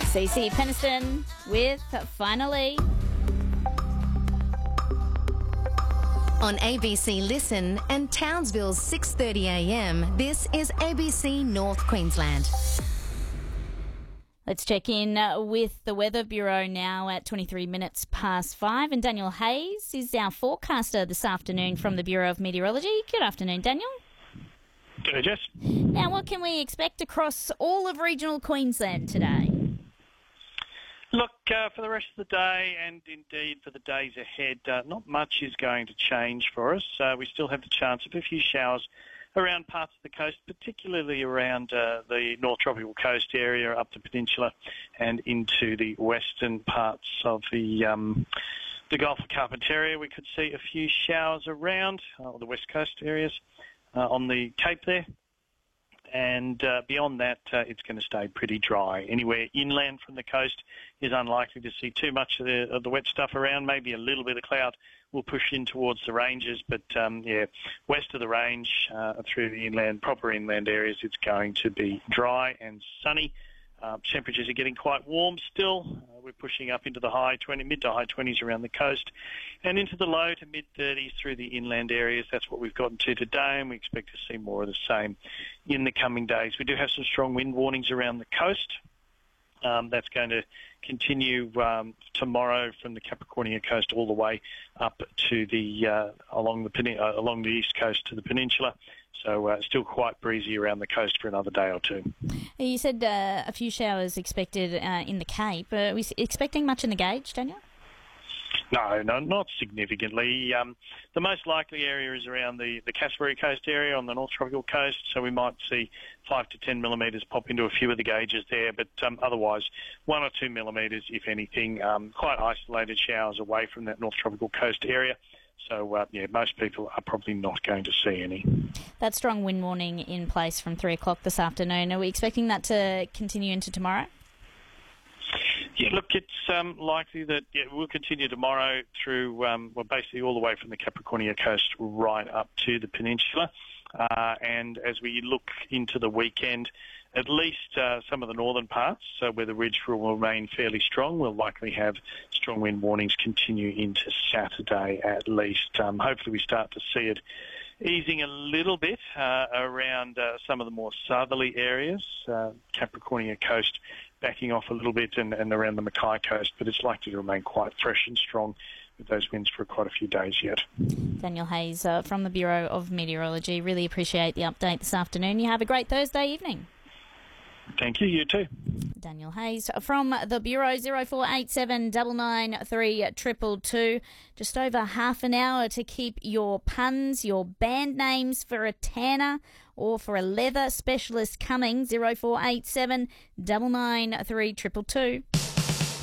CC Peniston with Finally. On ABC Listen and Townsville's 6:30am, this is ABC North Queensland. Let's check in with the Weather Bureau now at 23 minutes past 5. And Daniel Hayes is our forecaster this afternoon from the Bureau of Meteorology. Good afternoon, Daniel. G'day, Jess. Now, what can we expect across all of regional Queensland today? Look, for the rest of the day and indeed for the days ahead, not much is going to change for us. We still have the chance of a few showers around parts of the coast, particularly around the North Tropical Coast area, up the peninsula and into the western parts of the Gulf of Carpentaria. We could see a few showers around the west coast areas on the Cape there. And beyond that, it's going to stay pretty dry. Anywhere inland from the coast is unlikely to see too much of the wet stuff around. Maybe a little bit of cloud will push in towards the ranges, but west of the range through the proper inland areas, it's going to be dry and sunny. Temperatures are getting quite warm still. We're pushing up into the mid to high 20s around the coast and into the low to mid 30s through the inland areas. That's what we've gotten to today, and we expect to see more of the same in the coming days. We do have some strong wind warnings around the coast. That's going to continue tomorrow from the Capricornia coast all the way up to along the east coast to the peninsula. So still quite breezy around the coast for another day or two. You said a few showers expected in the Cape. Are we expecting much in the Gauge, Daniel? No, not significantly. The most likely area is around the Cassowary Coast area on the North Tropical Coast, so we might see 5 to 10 millimetres pop into a few of the gauges there, but otherwise 1 or 2 millimetres, if anything. Quite isolated showers away from that North Tropical Coast area. So, most people are probably not going to see any. That strong wind warning in place from 3 o'clock this afternoon. Are we expecting that to continue into tomorrow? Yeah, look, it's likely that we'll continue tomorrow through, basically all the way from the Capricornia coast right up to the peninsula. And as we look into the weekend, at least some of the northern parts, where the ridge will remain fairly strong, we'll likely have strong wind warnings continue into Saturday at least. Hopefully we start to see it easing a little bit around some of the more southerly areas, Capricornia coast backing off a little bit and around the Mackay coast, but it's likely to remain quite fresh and strong with those winds for quite a few days yet. Daniel Hayes from the Bureau of Meteorology. Really appreciate the update this afternoon. You have a great Thursday evening. Thank you, you too. Daniel Hayes from the Bureau, 0487 993 222. Just over half an hour to keep your puns, your band names for a tanner or for a leather specialist coming, 0487 993 222.